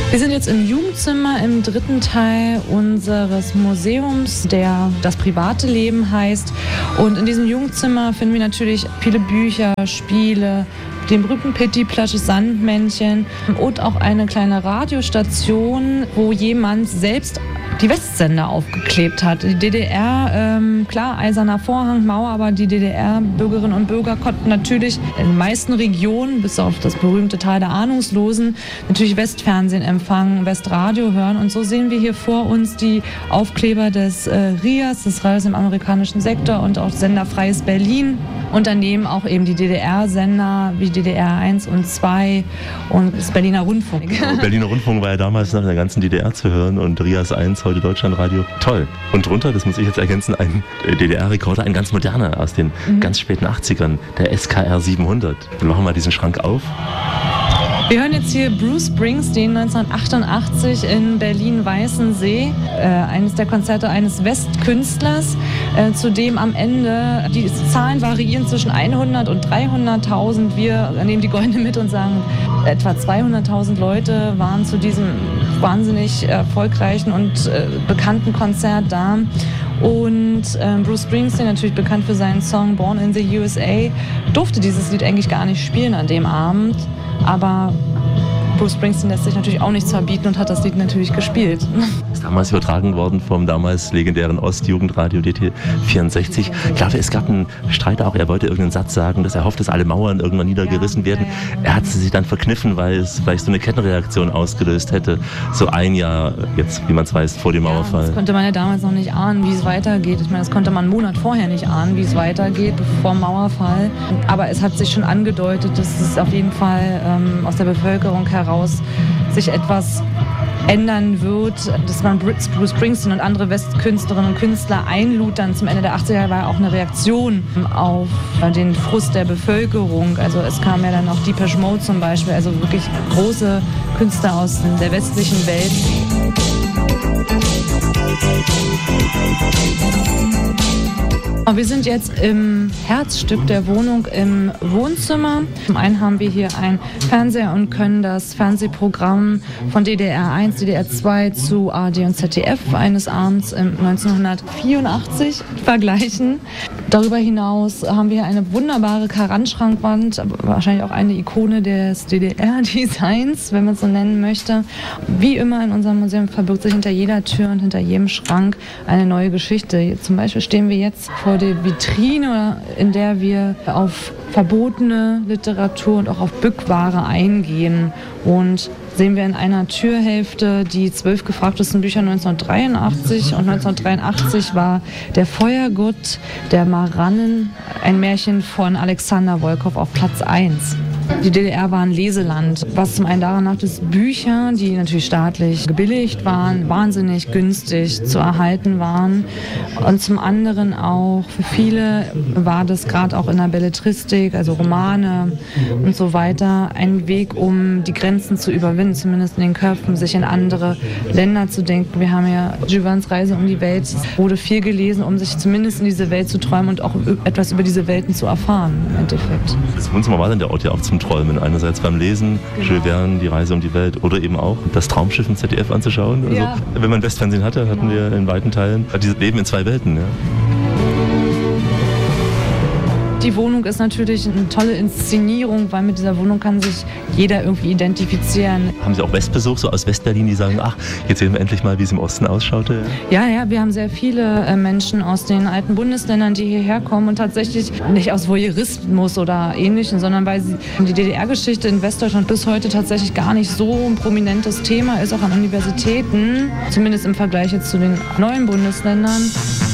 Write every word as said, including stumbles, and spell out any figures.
Wir sind jetzt im Jugendzimmer im dritten Teil unseres Museums, der das private Leben heißt. Und in diesem Jugendzimmer finden wir natürlich viele Bücher, Spiele, den berühmten Pitti, das Sandmännchen und auch eine kleine Radiostation, wo jemand selbst die Westsender aufgeklebt hat. Die D D R, ähm, klar, eiserner Vorhang, Mauer, aber die D D R-Bürgerinnen und Bürger konnten natürlich in den meisten Regionen, bis auf das berühmte Tal der Ahnungslosen, natürlich Westfernsehen empfangen, Westradio hören. Und so sehen wir hier vor uns die Aufkleber des äh, R I A S, des Radios im amerikanischen Sektor, und auch Sender Freies Berlin. Und daneben auch eben die D D R-Sender wie D D R eins und zwei und das Berliner Rundfunk. Ja, Berliner Rundfunk war ja damals nach der ganzen D D R zu hören und R I A S eins, heute Deutschlandradio. Toll. Und drunter, das muss ich jetzt ergänzen, ein D D R-Rekorder, ein ganz moderner aus den mhm. ganz späten achtzigern, der S K R siebenhundert. Wir machen mal diesen Schrank auf. Wir hören jetzt hier Bruce Springsteen neunzehnhundertachtundachtzig in Berlin-Weißensee, äh, eines der Konzerte eines Westkünstlers, äh, zu dem am Ende die Zahlen variieren zwischen hundert und dreihunderttausend. Wir nehmen die Goldene mit und sagen, etwa zweihunderttausend Leute waren zu diesem wahnsinnig erfolgreichen und äh, bekannten Konzert da. Und äh, Bruce Springsteen, natürlich bekannt für seinen Song Born in the U S A, durfte dieses Lied eigentlich gar nicht spielen an dem Abend. Aber Bruce Springsteen lässt sich natürlich auch nichts verbieten und hat das Lied natürlich gespielt. Ist damals übertragen worden vom damals legendären Ostjugendradio D T vierundsechzig. Ich glaube, es gab einen Streit auch. Er wollte irgendeinen Satz sagen, dass er hofft, dass alle Mauern irgendwann niedergerissen ja, werden. Ja, ja. Er hat sich dann verkniffen, weil es vielleicht so eine Kettenreaktion ausgelöst hätte. So ein Jahr, jetzt, wie man es weiß, vor dem ja, Mauerfall. Das konnte man ja damals noch nicht ahnen, wie es weitergeht. Ich meine, das konnte man einen Monat vorher nicht ahnen, wie es weitergeht, vor dem Mauerfall. Aber es hat sich schon angedeutet, dass es auf jeden Fall ähm, aus der Bevölkerung heraus sich etwas ändern wird, dass man Bruce Springsteen und andere Westkünstlerinnen und Künstler einlud. Dann zum Ende der achtziger Jahre war auch eine Reaktion auf den Frust der Bevölkerung. Also es kam ja dann auch Depeche Mode zum Beispiel, also wirklich große Künstler aus der westlichen Welt. Wir sind jetzt im Herzstück der Wohnung im Wohnzimmer. Zum einen haben wir hier einen Fernseher und können das Fernsehprogramm von D D R eins, D D R zwei zu A R D und Z D F eines Abends im neunzehnhundertvierundachtzig vergleichen. Darüber hinaus haben wir eine wunderbare Karanschrankwand, wahrscheinlich auch eine Ikone des D D R-Designs, wenn man es so nennen möchte. Wie immer in unserem Museum verbirgt sich hinter jeder Tür und hinter jedem Schrank eine neue Geschichte. Zum Beispiel stehen wir jetzt vor der Vitrine, in der wir auf verbotene Literatur und auch auf Bückware eingehen. Und sehen wir in einer Türhälfte die zwölf gefragtesten Bücher neunzehnhundertdreiundachtzig. Und neunzehnhundertdreiundachtzig war Der Feuergott der Marannen, ein Märchen von Alexander Wolkow, auf Platz eins. Die D D R war ein Leseland, was zum einen daran lag, dass Bücher, die natürlich staatlich gebilligt waren, wahnsinnig günstig zu erhalten waren. Und zum anderen auch für viele war das gerade auch in der Belletristik, also Romane und so weiter, ein Weg, um die Grenzen zu überwinden, zumindest in den Köpfen, sich in andere Länder zu denken. Wir haben ja Jules Verne's Reise um die Welt, es wurde viel gelesen, um sich zumindest in diese Welt zu träumen und auch etwas über diese Welten zu erfahren im Endeffekt. Das Wohnzimmer war dann der Ort ja auch zum Träumen. Einerseits beim Lesen, genau. Jules Verne, die Reise um die Welt, oder eben auch das Traumschiff im Z D F anzuschauen. Also, ja. Wenn man Westfernsehen hatte, hatten genau. wir in weiten Teilen dieses Leben in zwei Welten. Ja. Die Wohnung ist natürlich eine tolle Inszenierung, weil mit dieser Wohnung kann sich jeder irgendwie identifizieren. Haben Sie auch Westbesuch, so aus Westberlin, die sagen, ach, jetzt sehen wir endlich mal, wie es im Osten ausschaute? Ja, ja, wir haben sehr viele äh, Menschen aus den alten Bundesländern, die hierher kommen und tatsächlich nicht aus Voyeurismus oder Ähnlichem, sondern weil sie, die D D R-Geschichte in Westdeutschland bis heute tatsächlich gar nicht so ein prominentes Thema ist, auch an Universitäten, zumindest im Vergleich jetzt zu den neuen Bundesländern.